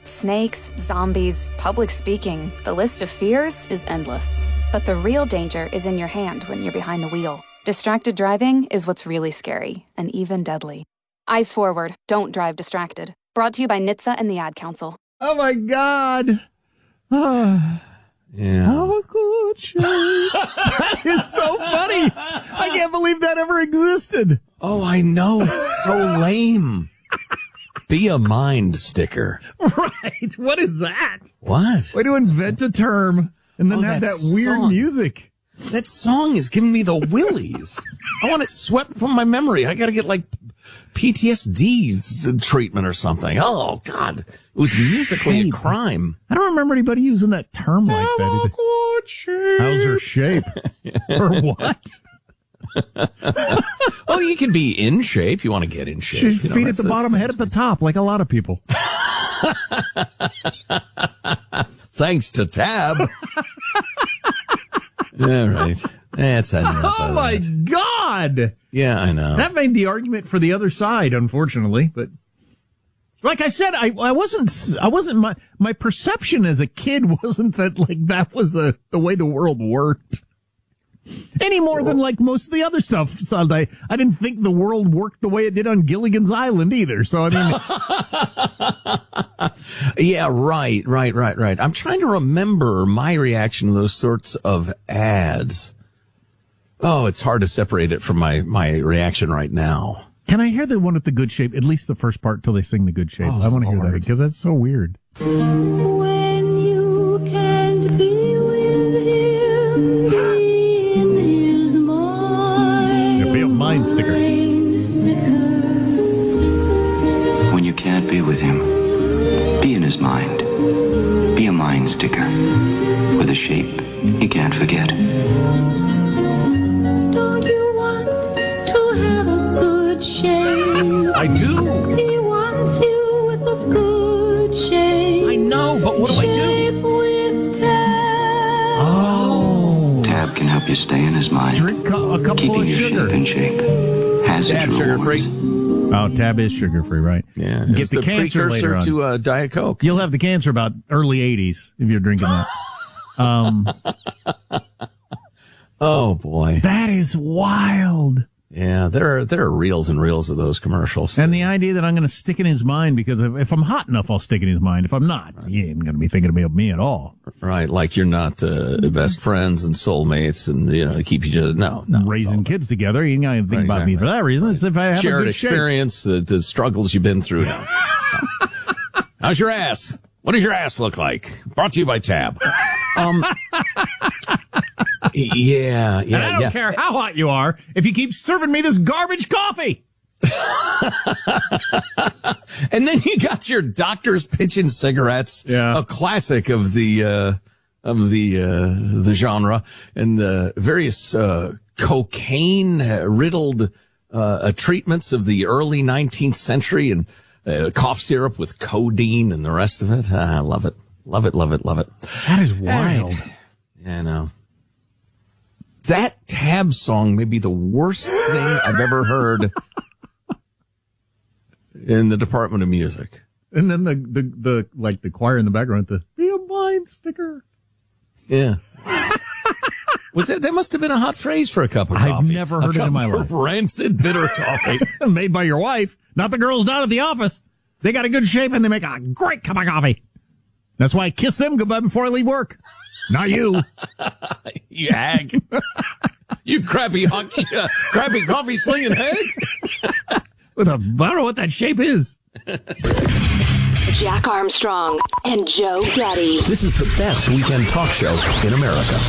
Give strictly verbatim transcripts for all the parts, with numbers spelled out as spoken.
Snakes, zombies, public speaking. The list of fears is endless. But the real danger is in your hand when you're behind the wheel. Distracted driving is what's really scary and even deadly. Eyes forward. Don't drive distracted. Brought to you by N H T S A and the Ad Council. Oh, my God. Ah. Yeah. Have a good show. That is so funny. I can't believe that ever existed. Oh, I know. It's so lame. Be a mind sticker. Right. What is that? What? Way to invent a term and then Oh, have that that weird song. music. That song is giving me the willies. I want it swept from my memory. I got to get like P T S D treatment or something. Oh, God. It was musically a crime. I don't remember anybody using that term like Have that. a good shape. How's her shape? Or what? Well, you can be in shape. You want to get in shape. She's you know, feet at the that's- bottom, that's- head at the top, like a lot of people. Thanks to Tab. All right. That's enough. Oh, of my that. God. Yeah, I know. That made the argument for the other side, unfortunately. But like I said, I, I wasn't, I wasn't, my, my perception as a kid wasn't that like that was the, the way the world worked. Any more than like most of the other stuff Sunday. I didn't think the world worked the way it did on Gilligan's Island either. So, I mean. Yeah, right, right, right, right. I'm trying to remember my reaction to those sorts of ads. Oh, it's hard to separate it from my, my reaction right now. Can I hear the one with the good shape? At least the first part till they sing the good shape. Oh, I want to hear Lord. that because that's so weird. When you can't be with him, be in his mind. Yeah, be a mind sticker. When you can't be with him, be in his mind. Be a mind sticker with a shape he can't forget. Don't you want to have a good shape? I do. He wants you with a good shape. I know, but what do I do? Shape with Tab. Oh. Tab can help you stay in his mind. Drink co- a cup Keeping full of your sugar. shape in shape has Tab its sugar rewards. free. Oh, Tab is sugar free, right? Yeah. Get It's the, the cancer later precursor on. to uh, Diet Coke. You'll have the cancer about early eighties if you're drinking that. Um, Oh, boy. that is wild. Yeah, there are, there are reels and reels of those commercials. And the idea that I'm going to stick in his mind because if, if I'm hot enough, I'll stick in his mind. If I'm not, he ain't going to be thinking about me at all. Right, like you're not uh, best friends and soulmates and, you know, keep each other. No, no. Raising kids together, you ain't going to think Right, about me exactly. for that reason. It's if I have Shared a good shape. experience, the, the struggles you've been through. No. How's your ass? What does your ass look like? Brought to you by Tab. Um, yeah, And I yeah, don't yeah. care how hot you are if you keep serving me this garbage coffee. And then you got your doctors pitching cigarettes, Yeah. a classic of the uh, of the uh, the genre, and the various uh, cocaine riddled uh, treatments of the early nineteenth century, and uh, cough syrup with codeine and the rest of it. Ah, I love it, love it, love it, love it. That is wild. Right. Yeah, I know. That Tab song may be the worst thing I've ever heard in the Department of Music. And then the, the, the, like the choir in the background, the be a mind sticker. Yeah. Was that, that must have been a hot phrase for a cup of I've coffee. never heard A it in my cup life. of rancid, bitter coffee. Made by your wife, not the girls down at the office. They got a good shape and they make a great cup of coffee. That's why I kiss them goodbye before I leave work. Not you. You hag. You crappy hockey, uh, crappy coffee slinging hag. With a, I don't know what that shape is. Jack Armstrong and Joe Getty. This is the best weekend talk show in America.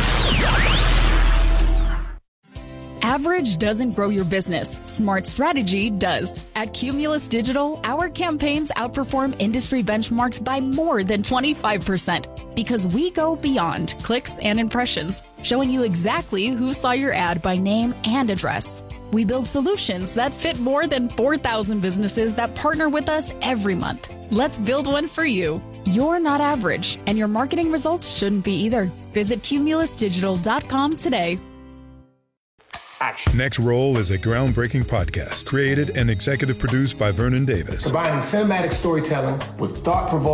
Average doesn't grow your business. Smart strategy does. At Cumulus Digital, our campaigns outperform industry benchmarks by more than twenty-five percent because we go beyond clicks and impressions, showing you exactly who saw your ad by name and address. We build solutions that fit more than four thousand businesses that partner with us every month. Let's build one for you. You're not average, and your marketing results shouldn't be either. Visit cumulus digital dot com today. Next Roll is a groundbreaking podcast created and executive produced by Vernon Davis. Combining cinematic storytelling with thought-provoking